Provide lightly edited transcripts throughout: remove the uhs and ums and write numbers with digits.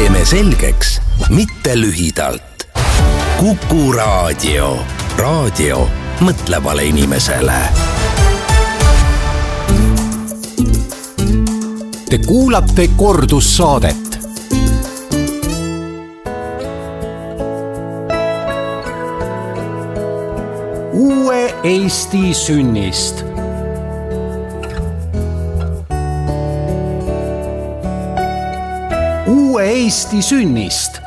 teeme selgeks, mitte lühidalt. Kuku Raadio. Raadio mõtlevale inimesele. Te kuulate kordussaadet. Uue Eesti sünnist. Uue Eesti sünnist.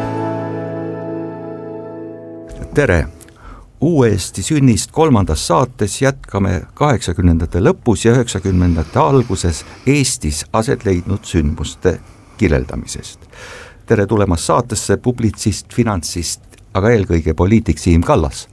Tere! Uue Eesti sünnist 3. saates jätkame 80ndate lõpus ja 90ndate alguses Eestis aset leidnud sündmuste kirjeldamisest. Tere tulemast saatesse publitsist, finantsist, aga eelkõige poliitik Siim Kallas.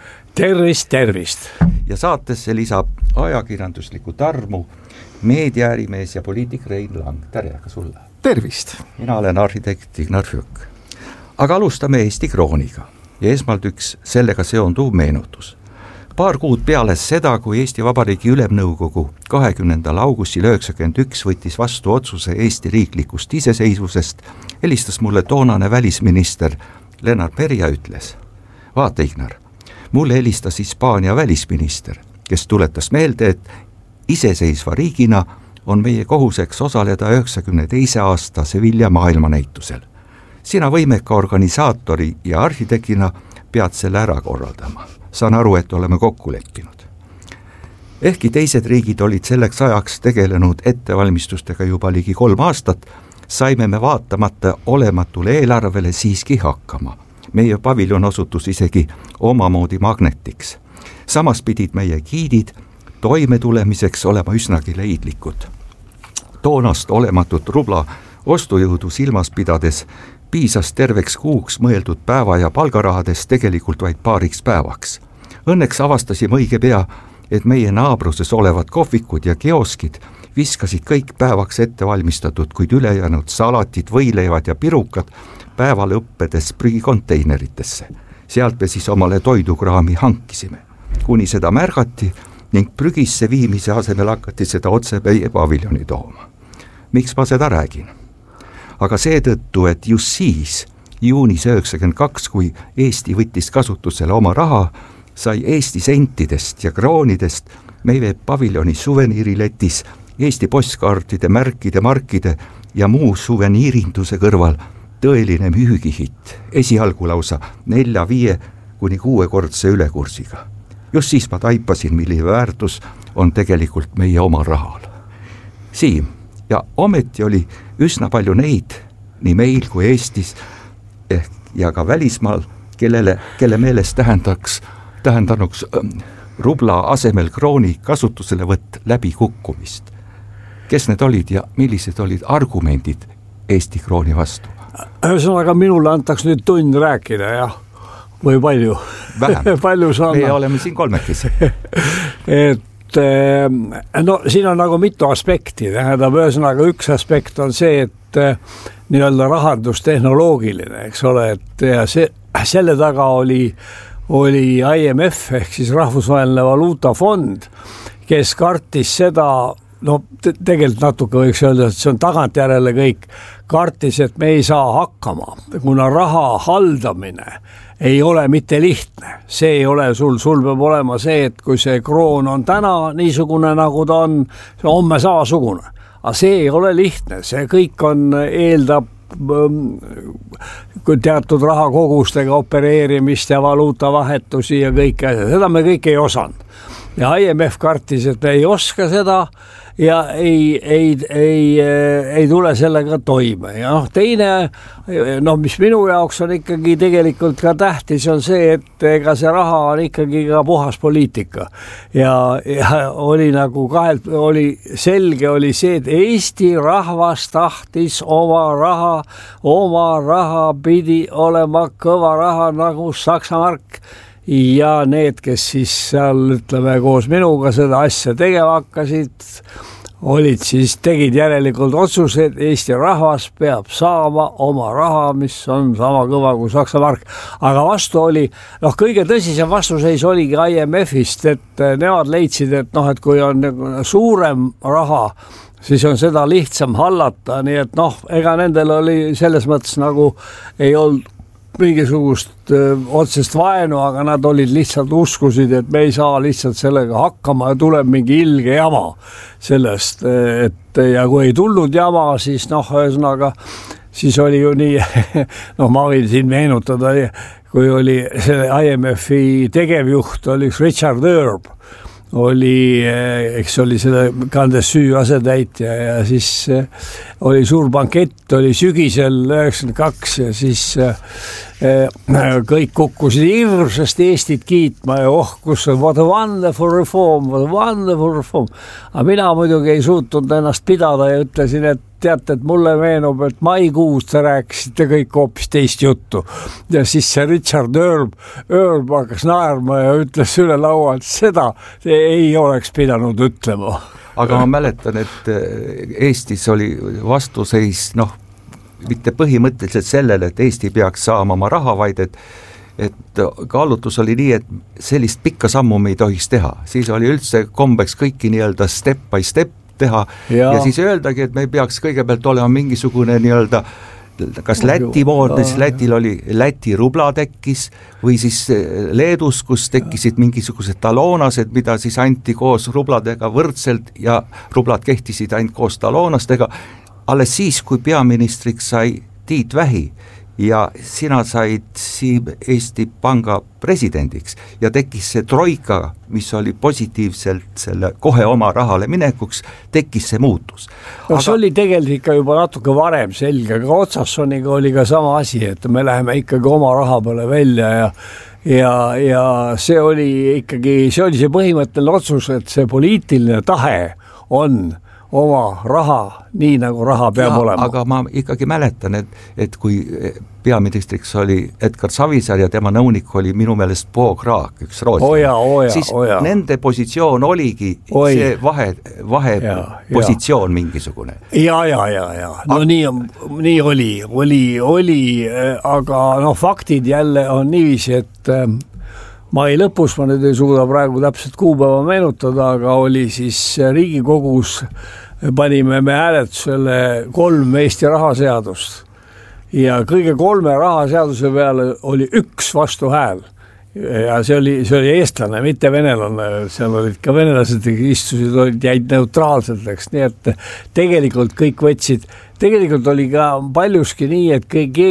Tervist! Ja saatesse lisab ajakirjanduslikku tarmu meediaärimees ja poliitik Rein Lang. Tere ka sulle! Tervist! Mina olen arhitekt Ignar Fjuk. Aga alustame Eesti krooniga ja esmalt üks sellega seonduv meenutus. Paar kuud peale seda, kui Eesti Vabariigi Ülemnõukogu 20. augustil 1991 võttis vastu otsuse Eesti riiklikust iseseisvusest, helistas mulle toonane välisminister Lennart Meri ja ütles: vaata Ignar, mulle helistas Hispaania välisminister, kes tuletas meelde, et iseseisva riigina on meie kohuseks osaleda 92. aasta Sevilla maailmanäitusel. Sina võimeka organisaatori ja arhitektina pead selle ära korraldama. Saan aru, et oleme kokku leppinud. Ehkki teised riigid olid selleks ajaks tegelenud ettevalmistustega juba ligi 3 aastat, saime me vaatamata olematule eelarvele siiski hakkama. Meie paviljon osutus isegi omamoodi magnetiks. Samas pidid meie giidid toimetulemiseks olema üsnagi leidlikud. Toonast olematut rubla ostujõudu silmas pidades piisas terveks kuuks mõeldud päeva ja palgarahades tegelikult vaid paariks päevaks. Õnneks avastasime õige pea, et meie naabruses olevad kohvikud ja kioskid viskasid kõik päevaks ette valmistatud, kuid ülejäänud salatid, võileivad ja pirukad päeva lõppedes prügikonteineritesse. Sealt me siis omale toidukraami hankisime, kuni seda märgati ning prügisse viimise asemel hakati seda otse meie paviljoni tooma. Miks ma seda räägin? Aga seetõttu, et just siis, juunis 92, kui Eesti võttis kasutusele oma raha, sai Eesti sentidest ja kroonidest meie paviljoni suveniiriletis Eesti postkaartide, märkide, markide ja muu suveniirinduse kõrval tõeline müügihitt, esialgu lausa 4, 5 kuni 6-kordse ülekursiga. Just siis ma taipasin, milline väärtus on tegelikult meie oma rahal. Siim, ja ometi oli üsna palju neid, nii meil kui Eestis ja ka välismaal, kelle meelest tähendanuks rubla asemel krooni kasutuselevõtt läbi kukkumist. Kes need olid ja millised olid argumendid Eesti krooni vastu? Ühesõnaga minule antaks nüüd tund rääkida, jah? Või palju? Vähem. Palju me oleme siin 3. No siin on nagu mitu aspekti, tähendab, ühesõnaga üks aspekt on see, et nii-öelda rahandustehnoloogiline, eks ole, et ja selle taga oli IMF ehk siis Rahvusvaheline Valuutafond, kes kartis seda, no tegelikult natuke võiks öelda, et see on tagantjärele kõik, kartis, et me ei saa hakkama, kuna raha haldamine ei ole mitte lihtne. See ei ole sul peab olema see, et kui see kroon on täna niisugune, nagu ta on, see homme samasugune. Aga see ei ole lihtne, see kõik eeldab teatud rahakogustega opereerimist ja valuutavahetusi ja kõik asja. Seda me kõik ei osanud. Ja IMF kartis, et ei oska seda ja ei tule sellega toime. Ja teine, mis minu jaoks on ikkagi tegelikult ka tähtis, on see, et ega see raha on ikkagi ka puhas poliitika. Ja oli nagu selge oli see, et Eesti rahvas tahtis oma raha pidi olema kõva raha nagu Saksa mark. Ja need, kes siis seal, ütleme, koos minuga seda asja tegema hakkasid, tegid järelikult otsused, Eesti rahvas peab saama oma raha, mis on sama kõva kui Saksa mark. Aga vastu oli, kõige tõsisem vastuseis oligi IMF-ist, et nemad leidsid, et kui on suurem raha siis on seda lihtsam hallata, nii et ega nendel oli selles mõttes nagu ei olnud mingisugust otsest vaenu, aga nad olid lihtsalt uskusid, et me ei saa lihtsalt sellega hakkama ja tuleb mingi ilge jama sellest, et ja kui ei tulnud jama, siis ühesõnaga, siis oli ju nii, ma võin siin meenutada, kui oli selle IMF-i tegevjuht, oli Richard Erb, eks oli selle Candace asetäitja ja siis oli suur bankett, oli sügisel 92 ja siis kõik kukkusid hirmsasti Eestit kiitma ja kus on what a wonderful reform, what a wonderful reform. Aga mina muidugi ei suutnud ennast pidada ja ütlesin, et teate, et mulle meenub, et maikuus te rääkisite kõik hoopis teist juttu. Ja siis see Richard Erb hakkas naerma ja ütles üle laua, et seda ei oleks pidanud ütlema. Aga ma mäletan, et Eestis oli vastuseis, mitte põhimõtteliselt sellele, et Eesti peaks saama oma raha, vaid et kaalutlus oli nii, et sellist pikka sammu me ei tohiks teha. Siis oli üldse kombeks kõiki nii-öelda step by step teha ja siis öeldagi, et me peaks kõigepealt olema mingisugune nii-öelda kas Läti moodi, siis Lätil oli Läti rubla tekkis või siis Leedus, kus tekkisid mingisugused taloonased, mida siis anti koos rubladega võrdselt ja rublad kehtisid ainult koos taloonastega. Alles siis, kui peaministriks sai Tiit Vähi ja sina said Eesti Panga presidendiks ja tekkis see troika, mis oli positiivselt selle kohe oma rahale minekuks, tekkis see muutus. See oli tegelikult ikka juba natuke varem selge, aga Otsassoniga oli ka sama asi, et me läheme ikkagi oma raha peale välja ja see oli see põhimõtteline otsus, et see poliitiline tahe on oma raha, nii nagu raha peab olema. Aga ma ikkagi mäletan, et kui peaministriks oli Edgar Savisaar ja tema nõunik oli minu meelest Bo Kraak, üks rootslane, siis nende positsioon oligi see vahe positsioon mingisugune. Ja. No nii oli, aga faktid jälle on niiviisi, et mai lõpus, ma nüüd ei suuda praegu täpselt kuupäeva meenutada, aga oli siis Riigikogus, panime me hääletusele 3 Eesti rahaseadust ja kõige 3 rahaseaduse peale oli 1 vastuhääl ja see oli eestlane, mitte venelane, seal olid ka venelased, istusid, jäid neutraalselt, nii et tegelikult kõik võtsid. Tegelikult oli ka paljuski nii, et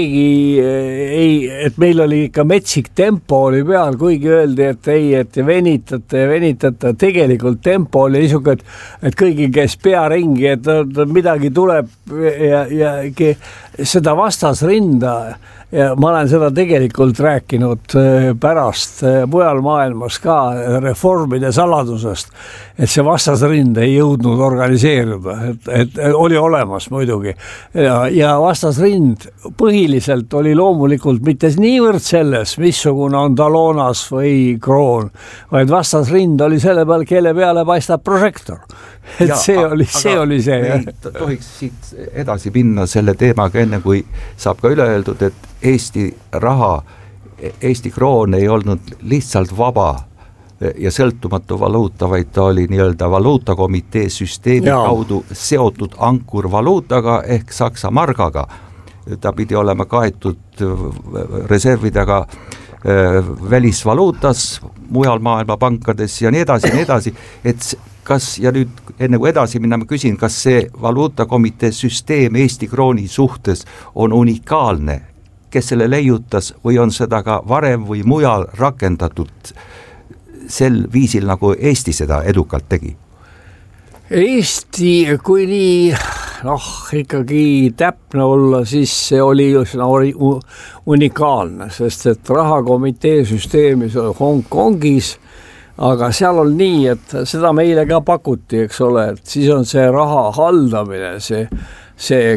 et meil oli ikka metsik tempo oli peal, kuigi öeldi, et ei, et venitate, tegelikult tempo oli niisugune, et kõigi käis pea ringi, et midagi tuleb ja seda vastasrinda ja ma olen seda tegelikult rääkinud pärast mujal maailmas ka reformide saladusest, et see vastasrind ei jõudnud organiseeruda, et oli olemas muidugi. Ja vastasrind põhiliselt oli loomulikult mitte niivõrd selles, missugune on taloonas või kroon, vaid vastasrind oli selle peal, kelle peale paistab prožektor. Et see oli see. Tohiks siit edasi minna selle teemaga enne, kui saab ka üle öeldud, et Eesti raha, Eesti kroon ei olnud lihtsalt vaba ja sõltumatu valuuta, vaid ta oli nii-öelda valuutakomitee süsteemi kaudu seotud ankurvaluutaga ehk Saksa margaga. Ta pidi olema kaetud reservidega välisvaluutas, mujal maailma pankades ja nii edasi, et kas, ja nüüd enne kui edasi minna, ma küsin, kas see valuutakomitee süsteem Eesti krooni suhtes on unikaalne, kes selle leiutas või on seda ka varem või mujal rakendatud sel viisil, nagu Eesti seda edukalt tegi? Eesti, kui nii ikkagi täpne olla, siis see oli unikaalne, sest et rahakomitee süsteemis Hongkongis, aga seal on nii, et seda meile ka pakuti, eks ole, et siis on see raha haldamine, see